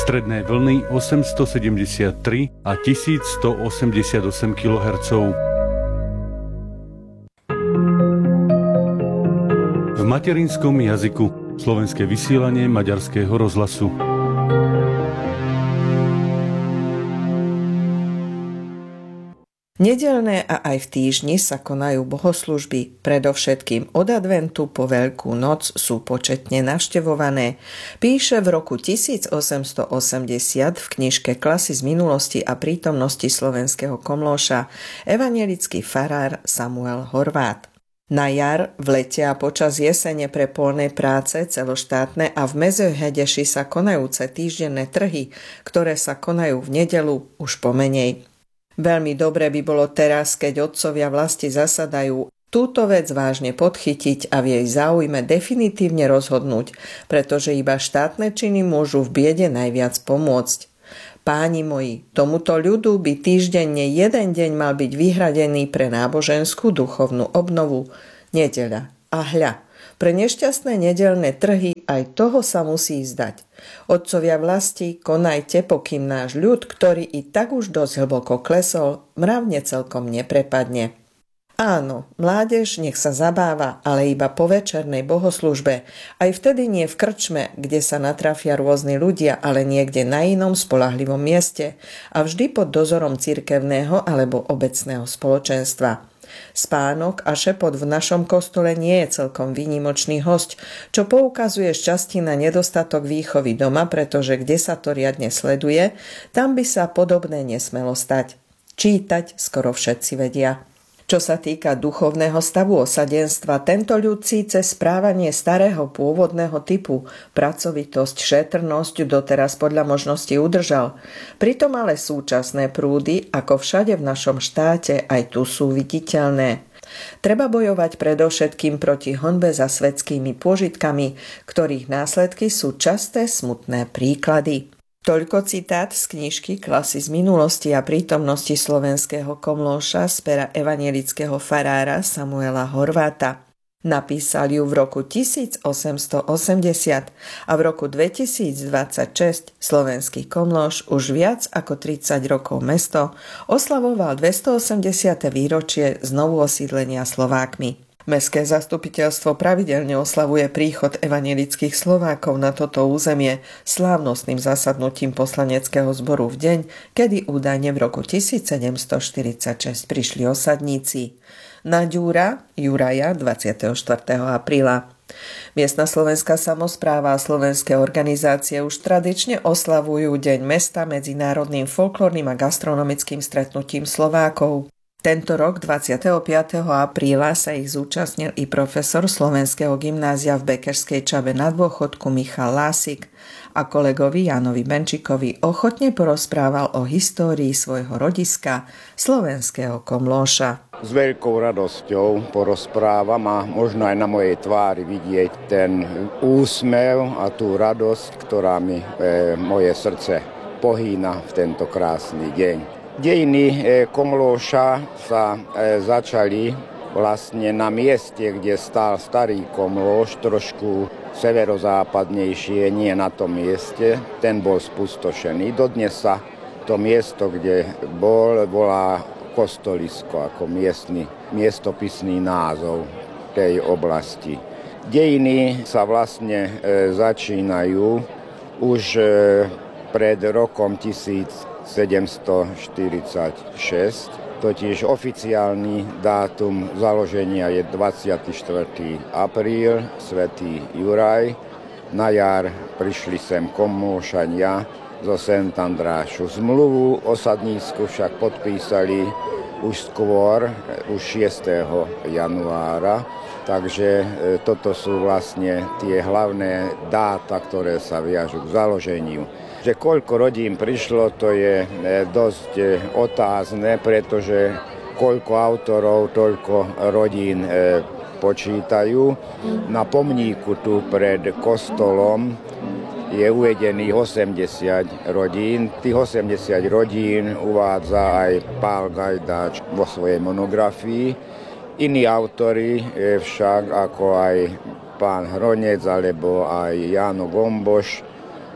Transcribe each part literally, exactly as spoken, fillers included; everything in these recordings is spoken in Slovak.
Stredné vlny osemstosedemdesiattri a tisícstoosemdesiatosem kilohertzov. V materinskom jazyku. Slovenské vysielanie Maďarského rozhlasu. Nedeľné a aj v týždni sa konajú bohoslužby. Predovšetkým od adventu po Veľkú noc sú početne navštevované. Píše v roku tisícosemstoosemdesiat v knižke Klasy z minulosti a prítomnosti slovenského komlóša evanjelický farár Samuel Horvát. Na jar, v lete a počas jesene pre poľné práce celoštátne a v Mezőhegesi sa konajúce týždenné trhy, ktoré sa konajú v nedeľu, už pomenej. Veľmi dobre by bolo teraz, keď otcovia vlasti zasadajú, túto vec vážne podchytiť a v jej záujme definitívne rozhodnúť, pretože iba štátne činy môžu v biede najviac pomôcť. Páni moji, tomuto ľudu by týždenne jeden deň mal byť vyhradený pre náboženskú duchovnú obnovu, nedeľa. A hľa, pre nešťastné nedeľné trhy aj toho sa musí zdať. Otcovia vlasti, konajte, pokým náš ľud, ktorý i tak už dosť hlboko klesol, mravne celkom neprepadne. Áno, mládež nech sa zabáva, ale iba po večernej bohoslužbe, aj vtedy nie v krčme, kde sa natrafia rôzni ľudia, ale niekde na inom spoľahlivom mieste a vždy pod dozorom cirkevného alebo obecného spoločenstva. Spánok a šepot v našom kostole nie je celkom výnimočný hosť, čo poukazuje šťastí na nedostatok výchovy doma, pretože kde sa to riadne sleduje, tam by sa podobné nesmelo stať. Čítať skoro všetci vedia. Čo sa týka duchovného stavu osadenstva, tento ľud síce správanie starého pôvodného typu, pracovitosť, šetrnosť doteraz podľa možností udržal. Pritom ale súčasné prúdy, ako všade v našom štáte, aj tu sú viditeľné. Treba bojovať predovšetkým proti honbe za svetskými pôžitkami, ktorých následky sú časté smutné príklady. Toľko citát z knižky Klasy z minulosti a prítomnosti slovenského komlóša z pera evanjelického farára Samuela Horváta. Napísal ju v roku tisícosemstoosemdesiat a v roku dvetisícdvadsaťšesť slovenský komlóš už viac ako tridsať rokov mesto oslavoval dvestoosemdesiate výročie znovu osídlenia Slovákmi. Mestské zastupiteľstvo pravidelne oslavuje príchod evanjelických Slovákov na toto územie slávnostným zasadnutím poslaneckého zboru v deň, kedy údajne v roku tisícsedemstoštyridsaťšesť prišli osadníci. Na Ďura, Juraja dvadsiateho štvrtého apríla. Miestna slovenská samospráva a slovenské organizácie už tradične oslavujú Deň mesta medzinárodným folklórnym a gastronomickým stretnutím Slovákov. Tento rok dvadsiateho piateho apríla sa ich zúčastnil i profesor Slovenského gymnázia v Bekerskej Čabe na dôchodku Michal Lásik a kolegovi Jánovi Benčíkovi ochotne porozprával o histórii svojho rodiska, slovenského komlóša. S veľkou radosťou porozprávam a možno aj na mojej tvári vidieť ten úsmev a tú radosť, ktorá mi e, moje srdce pohýna v tento krásny deň. Dejiny komlóša sa začali vlastne na mieste, kde stál starý komlóš, trošku severozápadnejšie, nie na tom mieste. Ten bol spustošený. Dodnes sa to miesto, kde bol, volá Kostolisko, ako miestny, miestopisný názov tej oblasti. Dejiny sa vlastne e, začínajú už e, pred rokom tisícsedemstoštyridsaťšesť, totiž oficiálny dátum založenia je dvadsiateho štvrtého apríla, svätý Juraj. Na jar prišli sem komlóšania zo Szent Andrášu. Zmluvu osadnícku však podpísali už skôr, už šiesteho januára. Takže toto sú vlastne tie hlavné dáta, ktoré sa viažú k založeniu. Že koľko rodín prišlo, to je dosť otázne, pretože koľko autorov, toľko rodín počítajú. Na pomníku tu pred kostolom je uvedených osemdesiat rodín. Tých osemdesiat rodín uvádza aj Pál Gajdáč vo svojej monografii. Iní autori však, ako aj pán Hronec alebo aj Jáno Gomboš,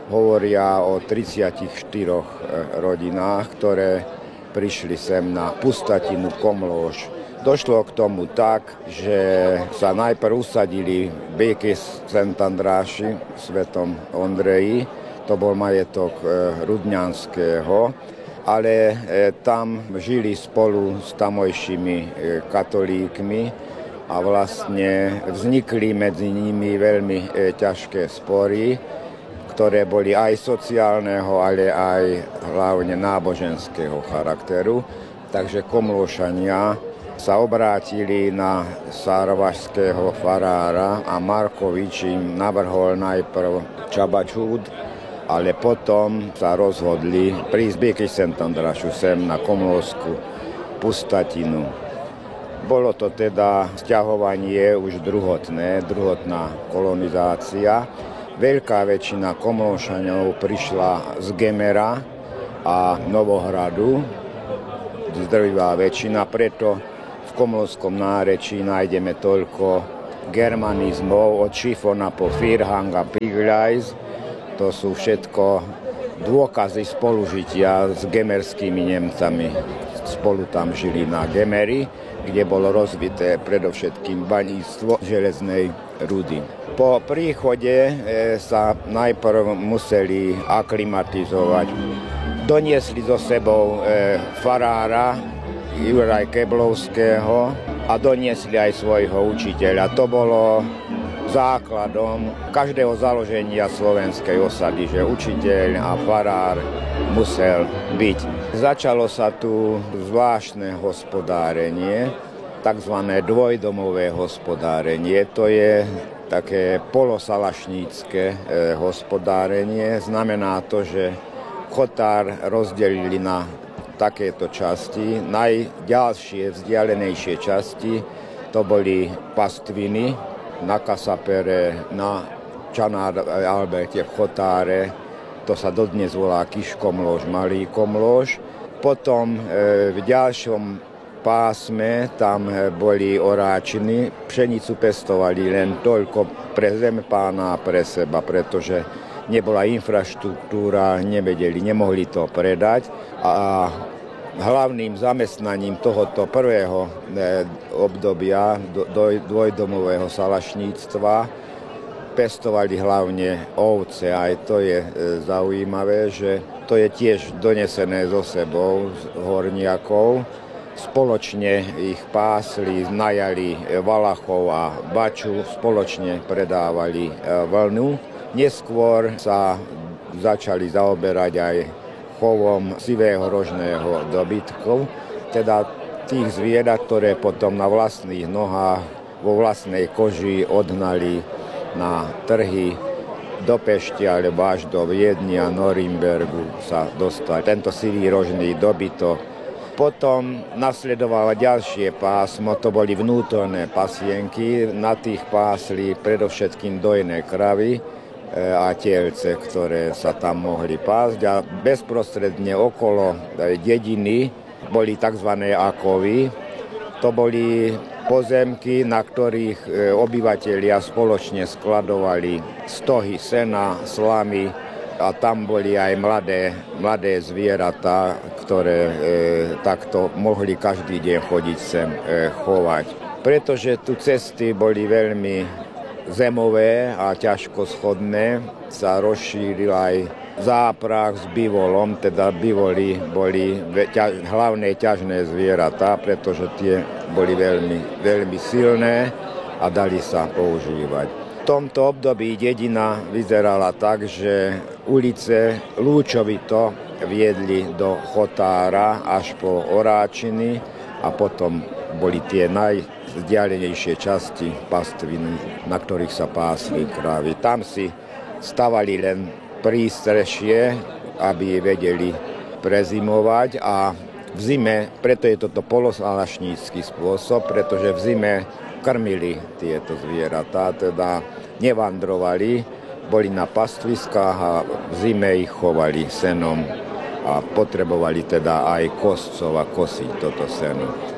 hovoria o tridsiatich štyroch rodinách, ktoré prišli sem na pustatinu Komlóž. Došlo k tomu tak, že sa najprv usadili v Béke Szentandráši, Svetom Ondreji, to bol majetok Rudňanského, ale tam žili spolu s tamojšími katolíkmi a vlastne vznikli medzi nimi veľmi ťažké spory, ktoré boli aj sociálneho, ale aj hlavne náboženského charakteru. Takže Komlóšania sa obrátili na sarvašského farára a Markovič im navrhol najprv Čabačúd, ale potom sa rozhodli prísť Béky Szentandrášu sem na komlóžskú pustatinu. Bolo to teda sťahovanie už druhotné, druhotná kolonizácia. Veľká väčšina Komlóšanov prišla z Gemera a Novohradu, zdrvivá väčšina, preto v komlóžskom nárečí nájdeme toľko germanizmov od Šifona po Firhang a Pigľajs. To sú všetko dôkazy spolužitia s gemerskými Nemcami. Spolu tam žili na Gemeri, kde bolo rozvité predovšetkým baníctvo železnej rudy. Po príchode sa najprv museli aklimatizovať. Doniesli so sebou farára Juraj Keblovského a doniesli aj svojho učiteľa. To bolo základom každého založenia slovenskej osady, že učiteľ a farár musel byť. Začalo sa tu zvláštne hospodárenie, takzvané dvojdomové hospodárenie. To je také polosalašnícke hospodárenie. Znamená to, že chotár rozdelili na takéto časti. Najďalšie, vzdialenejšie časti to boli pastviny na Kasapere, na Čanár Alberte v Chotáre. To sa dodnes volá Kiškomlóž, Malý Komlóž. Potom e, v ďalšom pásme tam boli oráčiny. Pšenicu pestovali len toľko pre zempána a pre seba, pretože nebola infraštruktúra, nevedeli, nemohli to predať a hlavným zamestnaním tohoto prvého obdobia dvojdomového salašníctva pestovali hlavne ovce. Aj to je zaujímavé, že to je tiež donesené so sebou z horniakov. Spoločne ich pásli, najali Valachov a Baču, spoločne predávali vlnu. Neskôr sa začali zaoberať aj chovom sivého rožného dobytkov, teda tých zvierat, ktoré potom na vlastných nohách, vo vlastnej koži odhnali na trhy do Pešti alebo až do Viednia, Norimbergu sa dostali. Tento sivý rožný dobytok. Potom nasledovalo ďalšie pásmo, to boli vnútorné pasienky, na tých pásli predovšetkým dojné kravy a telce, ktoré sa tam mohli pásť, a bezprostredne okolo dediny boli tzv. Akovy. To boli pozemky, na ktorých obyvatelia spoločne skladovali stohy sena, slamy a tam boli aj mladé, mladé zvieratá, ktoré e, takto mohli každý deň chodiť sem e, chovať. Pretože tu cesty boli veľmi zemové a ťažko schodné, sa rozšíril aj záprah s bivolom, teda bivoli boli ťaž, hlavné ťažné zvieratá, pretože tie boli veľmi, veľmi silné a dali sa používať. V tomto období dedina vyzerala tak, že ulice lúčovito viedli do Chotára až po Oráčiny a potom boli tie najvzdialenejšie časti pastviny, na ktorých sa pásli krávy. Tam si stavali len prístrešie, aby vedeli prezimovať, a v zime, preto je toto polosalašnícky spôsob, pretože v zime krmili tieto zvieratá, teda nevandrovali, boli na pastviskách a v zime ich chovali senom a potrebovali teda aj koscov a kosiť toto seno.